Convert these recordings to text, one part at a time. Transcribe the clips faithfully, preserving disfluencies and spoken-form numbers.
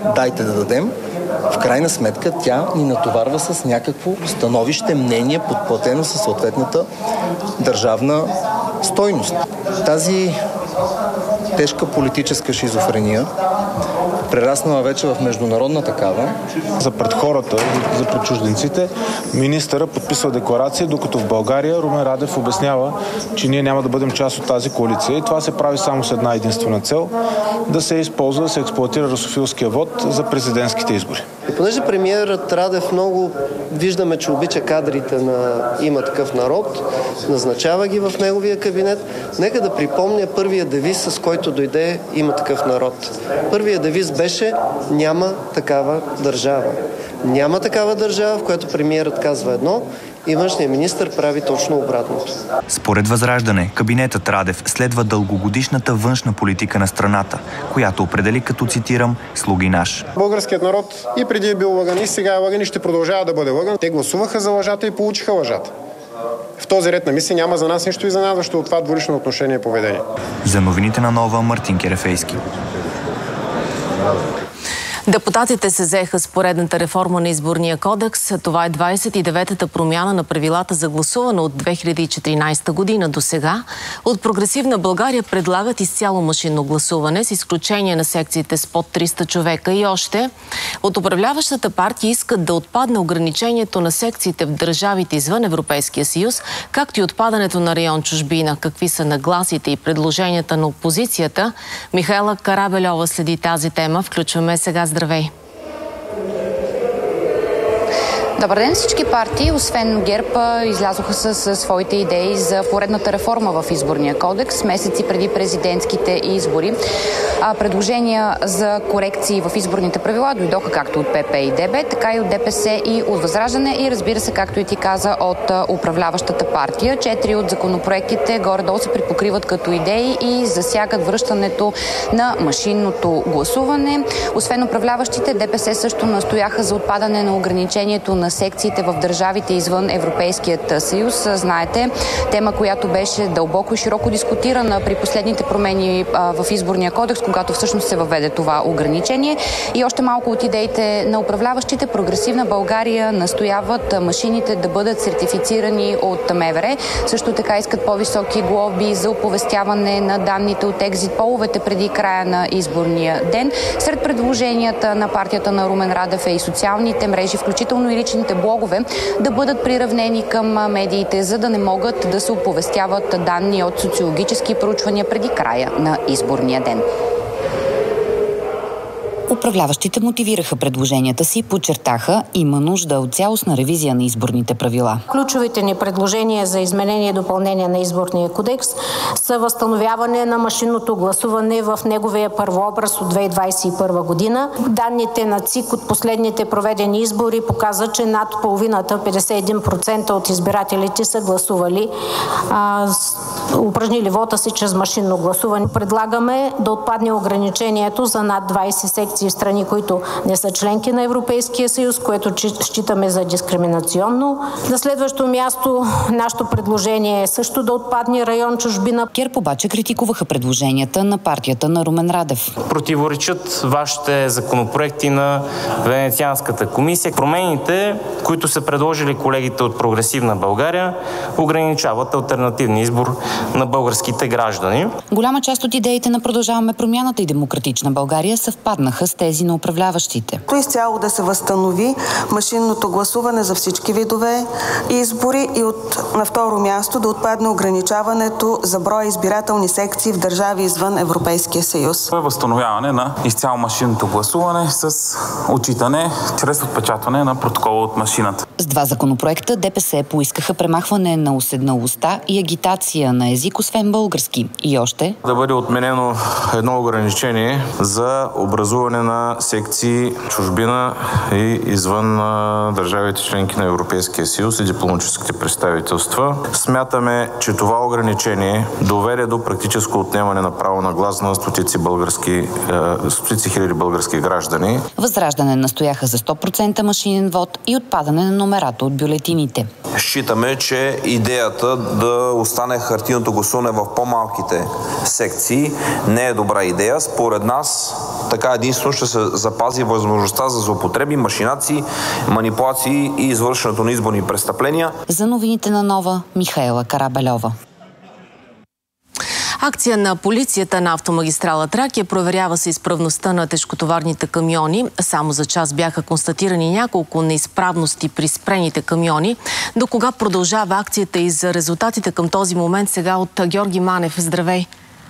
дайте да дадем, в крайна сметка тя ни натоварва с някакво становище, мнение, подплатено със съответната държавна стойност. Тази тежка политическа шизофрения, прераснала вече в международна такава. За пред хората, за пред чужденците, министъра подписва декларация, докато в България Румен Радев обяснява, че ние няма да бъдем част от тази коалиция. И това се прави само с една единствена цел – да се използва, да се експлоатира русофилския вод за президентските избори. И понеже премиерът Радев много виждаме, че обича кадрите на Има такъв народ, назначава ги в неговия кабинет, нека да припомня първия девиз, с който дойде Има такъв народ. Първият девиз беше "Няма такава държава". Няма такава държава, в която премиерът казва едно и външният министър прави точно обратното. Според Възраждане, кабинетът Радев следва дългогодишната външна политика на страната, която определи като, цитирам, "слугинаж". Българският народ и преди е бил лъган, и сега е лъган, и ще продължава да бъде лъган. Те гласуваха за лъжата и получиха лъжата. В този ред на мисли няма за нас нищо изненадващо от това двулично отношение и поведение. За новините на Нова, Мартин Керефейски. Депутатите се взеха с поредната реформа на изборния кодекс. Това е двадесет и деветата промяна на правилата за гласуване от две хиляди и четиринадесета година до сега. От Прогресивна България предлагат изцяло машинно гласуване, с изключение на секциите с под триста човека. И още, от управляващата партия искат да отпадне ограничението на секциите в държавите извън Европейския съюз, както и отпадането на район чужбина. Какви са нагласите и предложенията на опозицията? Михайла Карабельова следи тази тема. Включваме сега. Здравей! Добър ден! Всички партии, освен ГЕРБ, излязоха с своите идеи за поредната реформа в изборния кодекс месеци преди президентските избори. Предложения за корекции в изборните правила дойдоха както от ПП и ДБ, така и от ДПС и от Възраждане и, разбира се, както и ти каза, от управляващата партия. Четири от законопроектите горе-долу се припокриват като идеи и засягат връщането на машинното гласуване. Освен управляващите, ДПС също настояха за отпадане на ограничението на секциите в държавите извън Европейският съюз. Знаете, тема, която беше дълбоко и широко дискутирана при последните промени в изборния кодекс, когато всъщност се въведе това ограничение. И още малко от идеите на управляващите. Прогресивна България настояват машините да бъдат сертифицирани от МВР. Също така искат по-високи глоби за оповестяване на данните от екзит половете преди края на изборния ден. Сред предложенията на партията на Румен Радев е и социалните мрежи, включително и личните блогове, да бъдат приравнени към медиите, за да не могат да се оповестяват данни от социологически проучвания преди края на изборния ден. Управляващите мотивираха предложенията си и подчертаха, има нужда от цялостна ревизия на изборните правила. Ключовите ни предложения за изменение и допълнение на изборния кодекс са възстановяване на машинното гласуване в неговия първообраз от две хиляди двадесет и първа година. Данните на ЦИК от последните проведени избори показват, че над половината, петдесет и един процента от избирателите са гласували, а, упражнили вота си чрез машинно гласуване. Предлагаме да отпадне ограничението за над двадесет секции в страни, които не са членки на Европейския съюз, което считаме за дискриминационно. На следващо място нашето предложение е също да отпадне район чужбина. ГЕРБ обаче критикуваха предложенията на партията на Румен Радев. Противоречат вашите законопроекти на Венецианската комисия. Промените, които са предложили колегите от Прогресивна България, ограничават алтернативния избор на българските граждани. Голяма част от идеите на Продължаваме промяната и Демократична България съвпаднаха с тези на управляващите. Изцяло да се възстанови машинното гласуване за всички видове избори и от, на второ място да отпадне ограничаването за броя избирателни секции в държави извън Европейския съюз. Възстановяване на изцяло машинното гласуване с отчитане чрез отпечатване на протокола от машината. С два законопроекта ДПС поискаха премахване на уседналостта и агитация на език, освен български. И още да бъде отменено едно ограничение за образуване на секции чужбина и извън държавите членки на Европейския съюз и дипломатическите представителства. Смятаме, че това ограничение доведе до практическо отнемане на право на глас на стотици български, стотици хиляди български граждани. Възраждане настояха за сто процента машинен вод и отпадане на номерата от бюлетините. Считаме, че идеята да остане хартиен машинното гласуване в по-малките секции не е добра идея. Според нас така единствено ще се запази възможността за злоупотреби, машинации, манипулации и извършването на изборни престъпления. За новините на Нова, Михаела Карабальова. Акция на полицията на автомагистрала Тракия проверява се изправността на тежкотоварните камиони. Само за час бяха констатирани няколко неизправности при спрените камиони. До кога продължава акцията и за резултатите към този момент сега от Георги Манев. Здравей!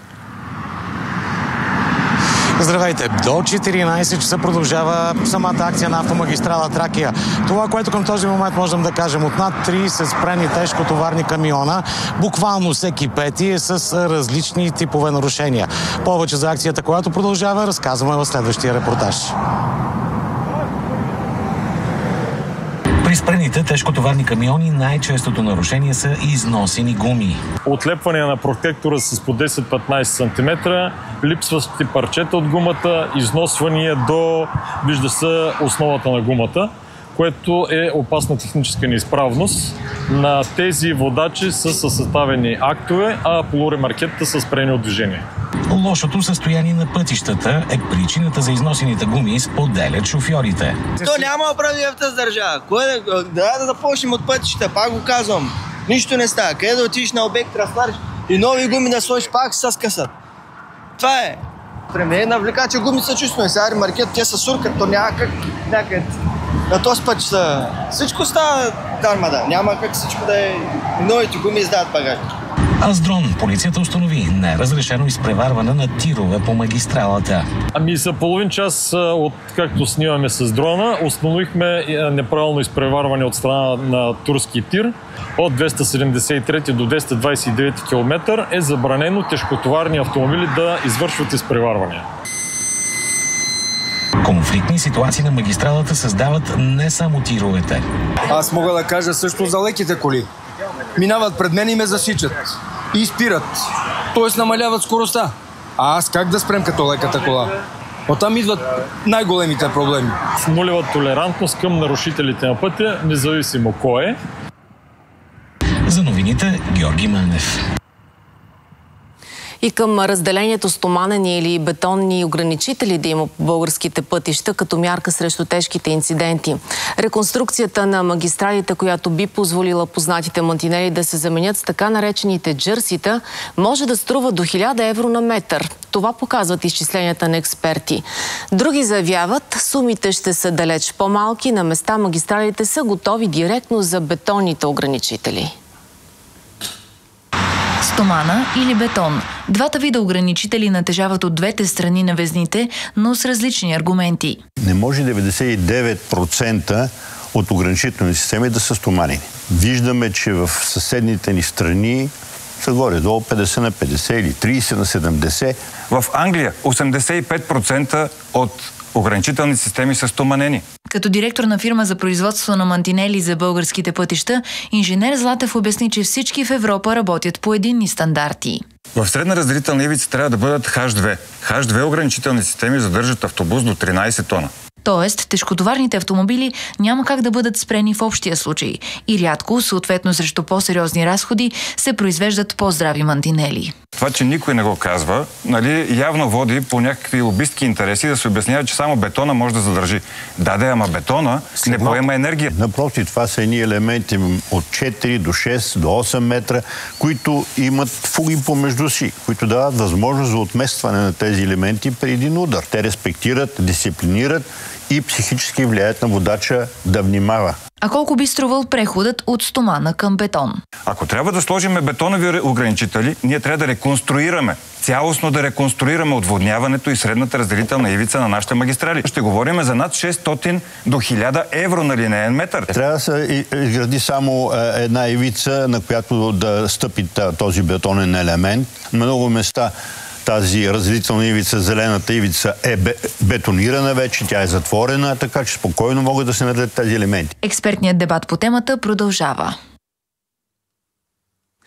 Здравейте! До четиринайсет часа продължава самата акция на автомагистрала Тракия. Това, което към този момент можем да кажем, от над трийсет спрени тежкотоварни камиона, буквално всеки пети е с различни типове нарушения. Повече за акцията, която продължава, разказваме в следващия репортаж. При спрените тежкотоварни камиони най-честото нарушение са износени гуми. Отлепване на протектора с по десет-петнайсет сантиметра, липсващи парчета от гумата, износвания до, вижда се, основата на гумата, което е опасна техническа неизправност. На тези водачи са съставени актове, а полуремаркетата са спрени от движение. Лошото състояние на пътищата е причината за износените гуми, споделят шофьорите. То няма оправдание в тази държава. Кое да, да, да започнем от пътища, пак го казвам. Нищо не става. Къде да отидеш на обект, разтвариш и нови гуми да сложиш, пак се скъсат. Това е. При мен навлекача гуми са чувствено. Сега ремаркет, те са суркат, то няма как някъде. На този път са... Всичко става дармада. Няма как всичко да е... Новите гуми издават багажи. А с дрон полицията установи неразрешено изпреварване на тирове по магистралата. Ами за половин час, от както снимаме с дрона, установихме неправилно изпреварване от страна на турски тир. От двеста седемдесет и трети до двеста двайсет и девети километър е забранено тежкотоварни автомобили да извършват изпреварвания. Конфликтни ситуации на магистралата създават не само тировете. Аз мога да кажа също за леките коли. Минават пред мен и ме засичат. И спират. Тоест намаляват скоростта. А аз как да спрем като леката кола? Оттам идват най-големите проблеми. С нулева толерантност към нарушителите на пътя, независимо кой е. За новините, Георги Манев. И към разделението стоманени или бетонни ограничители да има по българските пътища като мярка срещу тежките инциденти. Реконструкцията на магистралите, която би позволила познатите мантинели да се заменят с така наречените джърсита, може да струва до хиляда евро на метър. Това показват изчисленията на експерти. Други заявяват, сумите ще са далеч по-малки, на места магистралите са готови директно за бетонните ограничители. Стомана или бетон. Двата вида ограничители натежават от двете страни на везните, но с различни аргументи. Не може деветдесет и девет процента от ограничителни системи да са стоманени. Виждаме, че в съседните ни страни са горе-долу петдесет на петдесет или трийсет на седемдесет. В Англия осемдесет и пет процента от ограничителни системи са стоманени. Като директор на фирма за производство на мантинели за българските пътища, инженер Златев обясни, че всички в Европа работят по единни стандарти. В средна разделителна ивица трябва да бъдат Х две. Х две ограничителни системи задържат автобус до тринайсет тона. Тоест, тежкотоварните автомобили няма как да бъдат спрени в общия случай и рядко, съответно срещу по-сериозни разходи, се произвеждат по-здрави мантинели. Това, че никой не го казва, нали, явно води по някакви лобистки интереси да се обяснява, че само бетона може да задържи. Да, да, ама бетона не поема енергия. Напротив, това са едни елементи от четири до шест до осем метра, които имат фуги помежду си, които дават възможност за отместване на тези елементи при един удар. Те респектират, дисциплинират и психически влияят на водача да внимава. А колко би струвал преходът от стомана към бетон? Ако трябва да сложим бетонови ограничители, ние трябва да реконструираме, цялостно да реконструираме отводняването и средната разделителна ивица на нашите магистрали. Ще говорим за над шестстотин до хиляда евро на линеен метър. Трябва да се изгради само една ивица, на която да стъпи този бетонен елемент. На много места тази разделителна ивица, зелената ивица е бетонирана вече, тя е затворена, така че спокойно могат да се наредят тези елементи. Експертният дебат по темата продължава.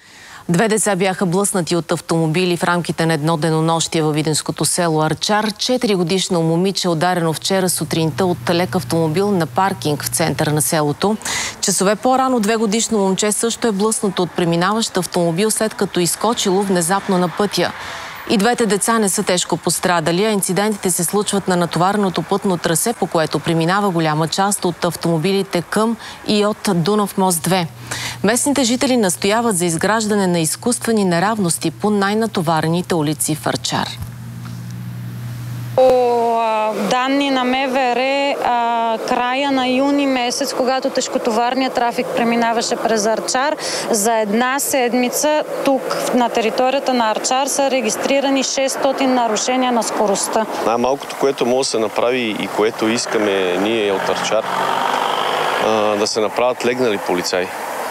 Две деца бяха блъснати от автомобили в рамките на едно денонощие във видинското село Арчар. Четиригодишно момиче ударено вчера сутринта от лек автомобил на паркинг в центъра на селото. Часове по-рано двегодишно момче също е блъснато от преминаващ автомобил, след като изскочило внезапно на пътя. И двете деца не са тежко пострадали, а инцидентите се случват на натовареното пътно трасе, по което преминава голяма част от автомобилите към и от Дунав мост две. Местните жители настояват за изграждане на изкуствени неравности по най-натоварените улици в Арчар. По данни на МВР, края на юни месец, когато тежкотоварният трафик преминаваше през Арчар, за една седмица тук на територията на Арчар са регистрирани шестстотин нарушения на скоростта. Най-малкото, което може да се направи и което искаме ние от Арчар, да се направят легнали полицаи.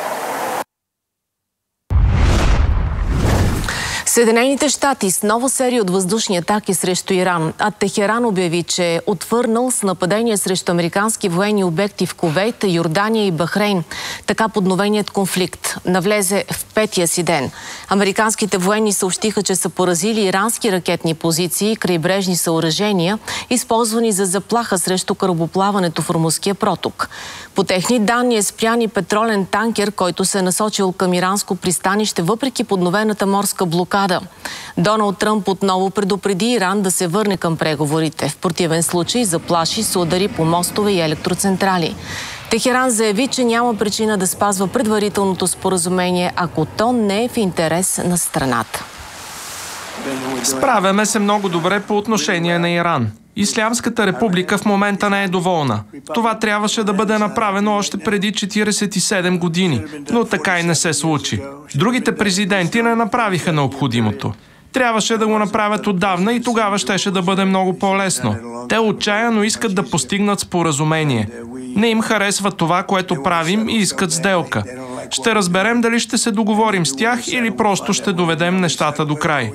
Съединените щати с нова серия от въздушни атаки срещу Иран, а Техеран обяви, че е отвърнал с нападения срещу американски военни обекти в Кувейт, Йордания и Бахрейн. Така подновеният конфликт навлезе в петия си ден. Американските военни съобщиха, че са поразили ирански ракетни позиции и крайбрежни съоръжения, използвани за заплаха срещу корабоплаването в Ормузския проток. По техни данни е спрян и петролен танкер, който се е насочил към иранско пристанище, въпреки подновената морска блокада. Доналд Тръмп отново предупреди Иран да се върне към преговорите. В противен случай заплаши с удари по мостове и електроцентрали. Техеран заяви, че няма причина да спазва предварителното споразумение, ако то не е в интерес на страната. Справяме се много добре по отношение на Иран. Ислямската република в момента не е доволна. Това трябваше да бъде направено още преди четиридесет и седем години, но така и не се случи. Другите президенти не направиха необходимото. Трябваше да го направят отдавна и тогава щеше да бъде много по-лесно. Те отчаяно искат да постигнат споразумение. Не им харесва това, което правим и искат сделка. Ще разберем дали ще се договорим с тях или просто ще доведем нещата до край.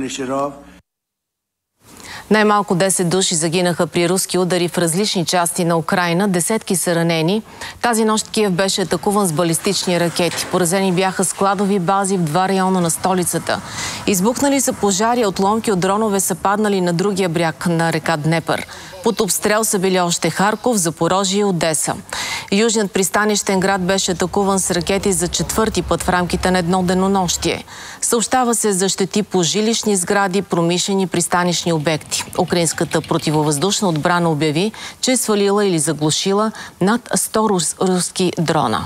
Най-малко десет души загинаха при руски удари в различни части на Украйна, десетки са ранени. Тази нощ Киев беше атакуван с балистични ракети. Поразени бяха складови бази в два района на столицата. Избухнали са пожари, отломки от дронове са паднали на другия бряг на река Днепър. Под обстрел са били още Харков, Запорожие и Одеса. Южният пристанищен град беше атакуван с ракети за четвърти път в рамките на едно денонощие. Съобщава се за щети по жилищни сгради, промишлени пристанищни обекти. Украинската противовъздушна отбрана обяви, че е свалила или заглушила над сто рус, руски дрона.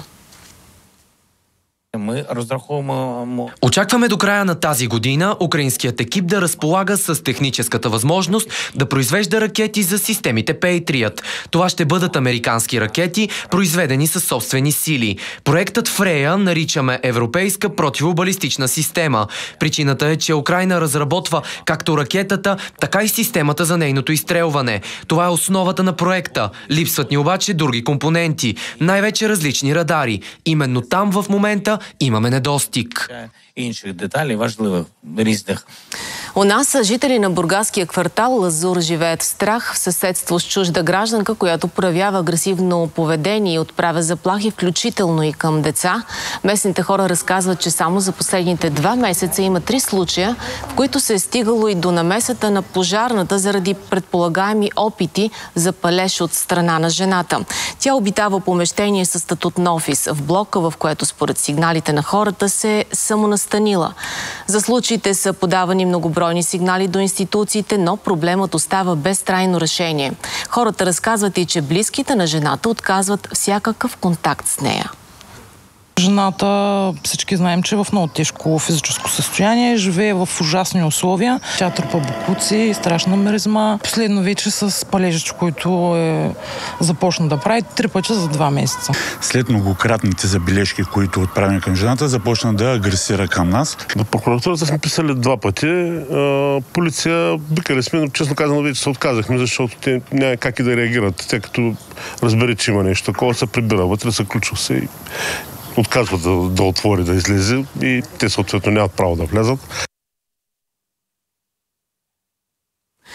Очакваме до края на тази година украинският екип да разполага с техническата възможност да произвежда ракети за системите Patriot. Това ще бъдат американски ракети, произведени със собствени сили. Проектът Фрея наричаме Европейска противобалистична система. Причината е, че Украйна разработва както ракетата, така и системата за нейното изстрелване. Това е основата на проекта. Липсват ни обаче други компоненти, най-вече различни радари. Именно там в момента имаме недостиг. Інших деталей важливих, різних. У нас жители на бургаския квартал Лазур живеят в страх в съседство с чужда гражданка, която проявява агресивно поведение и отправя заплахи, включително и към деца. Местните хора разказват, че само за последните два месеца има три случая, в които се е стигало и до намесата на пожарната заради предполагаеми опити за палеж от страна на жената. Тя обитава помещение със статут на офис в блока, в което според сигналите на хората се е самонастанила. За случаите са подавани многобройни сигнали до институциите, но проблемът остава без трайно решение. Хората разказват и, че близките на жената отказват всякакъв контакт с нея. Жената, всички знаем, че е в много тежко физическо състояние, живее в ужасни условия. Тя трупа бокуци, страшна миризма. Последно вече с палежич, който е започна да прави три пъти за два месеца. След многократните забележки, които отправяме към жената, започна да агресира към нас. До прокуратурата сме писали два пъти. Полиция викали сме, но честно казано вече се отказахме, защото те няма как и да реагират. Тъй като разбере, че има нещо такова, се прибира вътре, се ключва се и отказват да, да отвори, да излезе и те съответно нямат право да влязат.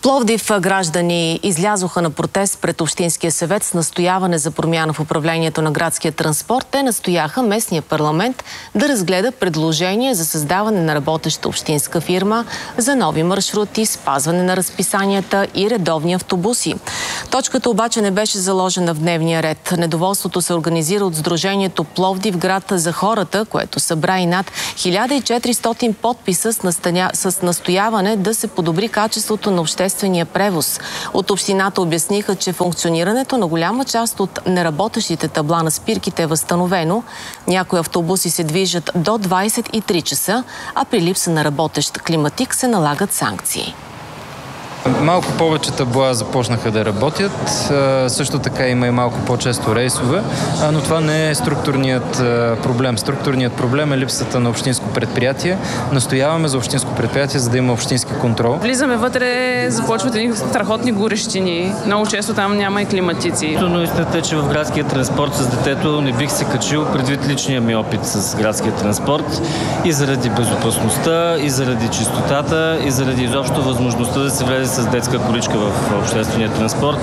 Пловдив граждани излязоха на протест пред Общинския съвет с настояване за промяна в управлението на градския транспорт. Те настояха местния парламент да разгледа предложение за създаване на работеща общинска фирма за нови маршрути, спазване на разписанията и редовни автобуси. Точката обаче не беше заложена в дневния ред. Недоволството се организира от Сдружението Пловдив град за хората, което събра и над хиляда и четиристотин подписа с, настаня... с настояване да се подобри качеството на обществения превоз. От общината обясниха, че функционирането на голяма част от неработещите табла на спирките е възстановено. Някои автобуси се движат до двайсет и три часа, а при липса на работещ климатик се налагат санкции. Малко повече табла започнаха да работят, също така има и малко по-често рейсове, но това не е структурният проблем. Структурният проблем е липсата на общинско предприятие. Настояваме за общинско предприятие, за да има общински контрол. Влизаме вътре, започват едни страхотни горещини. Много често там няма и климатици. Но истината е, че в градския транспорт с детето не бих се качил предвид личния ми опит с градския транспорт и заради безопасността, и заради чистотата, и заради изобщо възможността да се влезе с детска количка в обществения транспорт.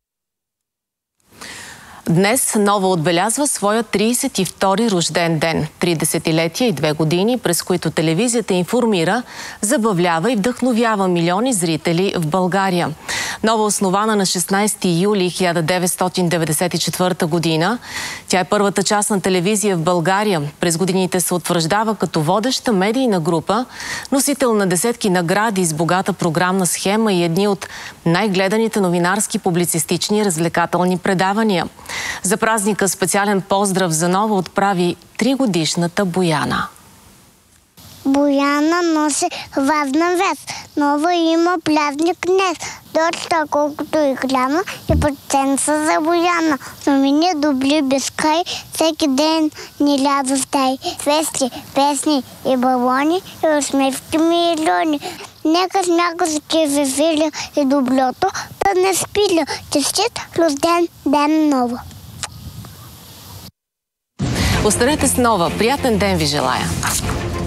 Днес Нова отбелязва своя трийсет и втори рожден ден. Три десетилетия и две години, през които телевизията информира, забавлява и вдъхновява милиони зрители в България. Нова основана на шестнайсети юли хиляда деветстотин деветдесет и четвърта година. Тя е първата частна телевизия в България. През годините се утвърждава като водеща медийна група, носител на десетки награди с богата програмна схема и едни от най-гледаните новинарски, публицистични и развлекателни предавания. За празника специален поздрав за Нова отправи тригодишната Бояна. Бояна носи важна вест. Нова има празник днес. Доста колкото и голяма и проценца за Бояна. Новини добри без край, всеки ден ни рядо стай. Свести, песни и балони и усмивки милиони. Нека сняга се ти веселя и доброто да не спиля. Честит рожден ден Нова. Останете с Нова. Приятен ден ви желая!